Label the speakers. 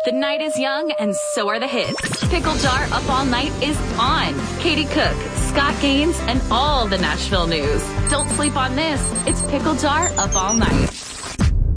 Speaker 1: The night is young, and so are the hits. Pickle Jar Up All Night is on. Katie Cook, Scott Gaines, and all the Nashville news. Don't sleep on this. It's Pickle Jar Up All Night.